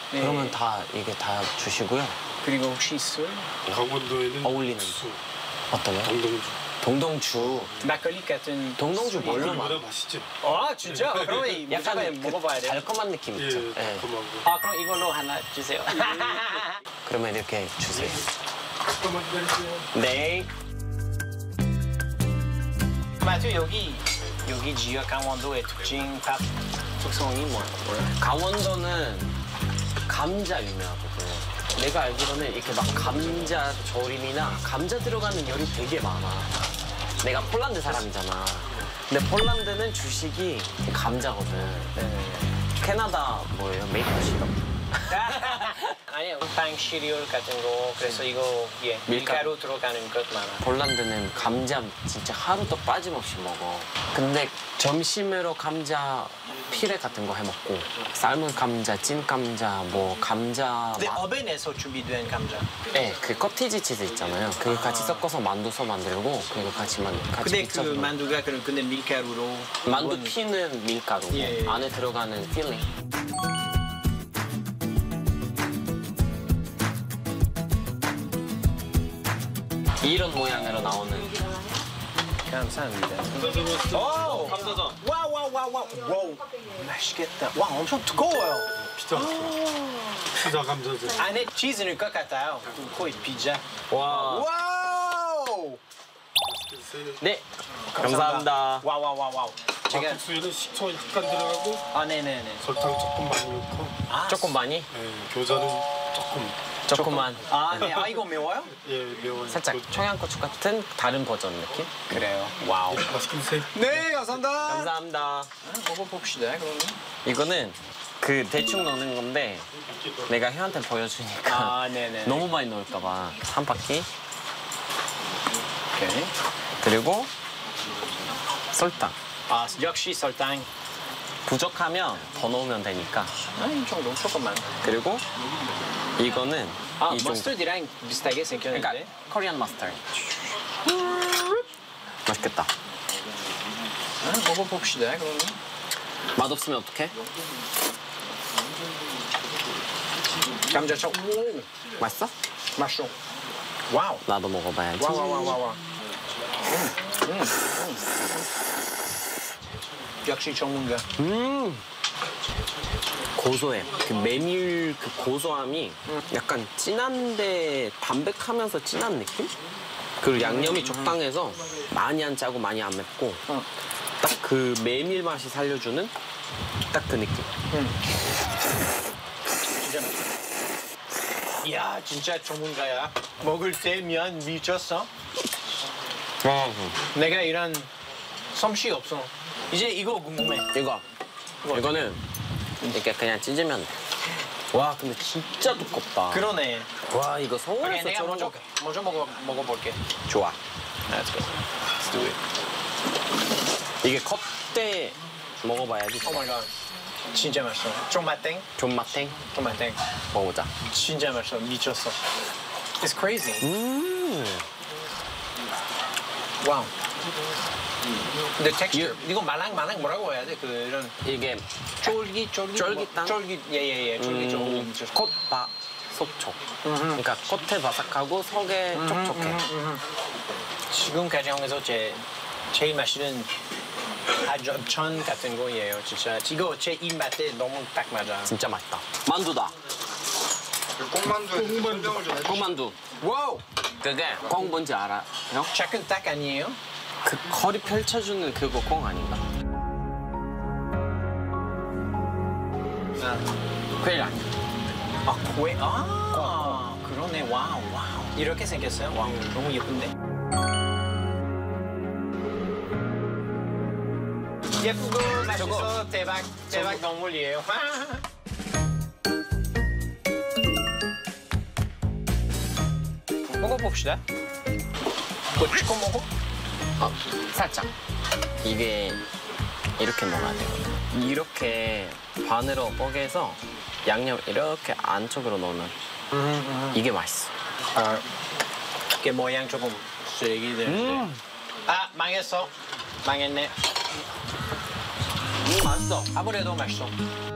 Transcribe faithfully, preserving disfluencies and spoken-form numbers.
네. 그러면 다 이게 다 주시고요. 그리고 혹시 술? 강원도에는 어울리는 수, 어떤 거? 동동주. 동동주. 막걸리 같은. 동동주 뭘로 이거보다 마? 맛있죠? 아 진짜? 그러면 약간 약간 먹어봐야 돼. 달콤한 느낌 예, 있죠. 예. 달콤하고. 아 그럼 이걸로 하나 주세요. 그러면 이렇게 주세요. 잠깐만 기다리세요. 네. 마트 여기 여기 지역 강원도의 특징 밥 특성이 뭐야? 강원도는 감자 유명하거든요. 내가 알기로는 이렇게 막 감자 조림이나 감자 들어가는 요리 되게 많아. 내가 폴란드 사람이잖아. 근데 폴란드는 주식이 감자거든. 네. 캐나다 뭐예요? 메이플 시럽. 아니요 빵 시리얼 같은 거 그래서 이거 예 밀가루. 밀가루 들어가는 것 많아. 폴란드는 감자 진짜 하루도 빠짐없이 먹어. 근데 점심으로 감자 피레 같은 거 해먹고 삶은 감자, 찐 감자, 뭐 감자. 근데 마- 어벤에서 준비된 감자. 네, 그 커티지 치즈 있잖아요. 그거 같이 섞어서 만두서 만들고 그거 같이만 같이 근데 그 비춰서 만두가 그런 근데 밀가루로 만두 구운- 피는 밀가루고 예, 예. 안에 들어가는 필링. 이런 모양으로 나오는. 감사합니다. 감자전 왔어. 오! 감자전. 와우 와우 와우 와우. 와우. 맛있겠다. 와 엄청 두꺼워요. 피자. 피자 감자전. 안에 치즈 넣을 것 같아요. 거의 피자. 와. 와우. 네. 감사합니다. 와우 와우 와우 와우. 제가 막국수에는 식초 약간 들어가고 아 네네네. 설탕 조금 많이 넣고. 아, 조금 많이? 예, 교자는 조금. 조금만. 아, 네. 아 이거 매워요? 예, 매워요. 살짝 그- 청양고추 같은 다른 버전 느낌? 그래요. 와우. 맛있게 드세요. 네, 감사합니다. 감사합니다. 먹어봅시다, 그러면. 이거는 그 대충 넣는 건데 내가 혜한테 보여주니까 아, 네네. 너무 많이 넣을까 봐. 한 바퀴. 오케이. 그리고 설탕. 아, 역시 설탕. 부족하면 더 넣으면 되니까. 아, 이 정도 조금만. 그리고 이거는 아, 이 정도. 머스터드랑 비슷하게 생겼는데. 그러니까 코리안 머스터드. 맛있겠다. 아, 먹어봅시다, 그러면. 맛없으면 어떡해? 감자청. 오, 맛있어? 맛있어. 와우. 나도 먹어봐야지. 와우, 와우, 와우, 와우. 와우. 음, 음, 음. 역시 전문가. 음. 고소해. 그 메밀 그 고소함이 약간 진한데 담백하면서 진한 느낌? 그리고 양념이 적당해서 많이 안 짜고 많이 안 맵고 어. 딱 그 메밀 맛이 살려주는 딱 그 느낌. 진짜 맛있어. 이야, 진짜 전문가야. 먹을 때 면 미쳤어. 와, 내가 이런 솜씨 없어. 이제 이거 궁금해. 이거 이거는 이렇게 그냥 찢으면 돼. 와, 근데 진짜 두껍다. 그러네. 와, 이거 오케이, 서울에서 내가 저런 먼저 거 먼저 먹어 먹어볼게. 좋아. Let's go. Let's do it. 이게 컵때 먹어봐야지. Oh my god. 진짜 맛있어. 존맛땡? 존맛탱 존맛땡. 먹어보자. 진짜 맛있어. 미쳤어. It's crazy. 음. 와우. 근데 텍스처 이거 말랑말랑 뭐라고 해야 돼? 그 이런 이게 쫄깃 쫄깃 쫄깃한? 쫄깃 예예예 쫄깃 쫄깃. 음, 콧바 속촉. 그러니까 겉에 바삭하고 속에 촉촉해. 지금까지 한에서 제 제일 맛있는 아전 같은 거예요. 진짜 이거 제 입맛에 너무 딱 맞아. 진짜 맛있다. 만두다. 꽁만두에 설명을 좀 해주세요. 꽁만두. 와우. 그게 꽁 뭔지 알아? 형? 작은 딱 아니에요? 그 거리 펼쳐주는 그거 꽁 아닌가? 아, 퀘일 아니야. 아 고에 아 그러네. 와우 와우. 이렇게 생겼어요? 와우 너무 예쁜데? 예쁘고 맛있어 대박 대박 동물이에요. 먹어봅시다. 뭐 찍어 먹어? 어, 살짝. 이게 이렇게 먹어야 되거든. 이렇게 반으로 뽀개서 양념 이렇게 안쪽으로 넣으면 이게 맛있어. 아, 이게 모양 조금 쓰레기 되는데. 음. 아 망했어. 망했네. 음, 맛있어. 아무래도 맛있어.